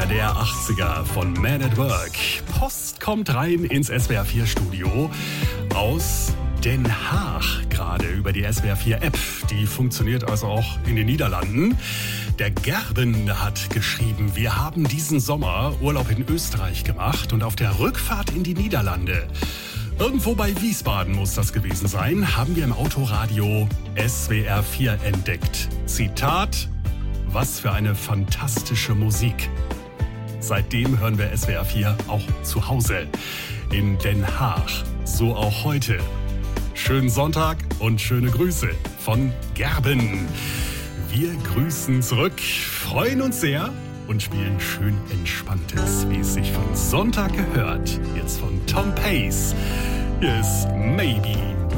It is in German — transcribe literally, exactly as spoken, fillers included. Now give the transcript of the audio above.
Klassiker der achtziger von Man at Work. Post kommt rein ins S W R vier Studio aus Den Haag, gerade über die S W R vier App. Die funktioniert also auch in den Niederlanden. Der Gerben hat geschrieben, wir haben diesen Sommer Urlaub in Österreich gemacht und auf der Rückfahrt in die Niederlande, irgendwo bei Wiesbaden muss das gewesen sein, haben wir im Autoradio S W R vier entdeckt. Zitat: Was für eine fantastische Musik. Seitdem hören wir S W R vier auch zu Hause in Den Haag. So auch heute. Schönen Sonntag und schöne Grüße von Gerben. Wir grüßen zurück, freuen uns sehr und spielen schön Entspanntes, wie es sich von Sonntag gehört. Jetzt von Tom Pace. Hier ist Maybe.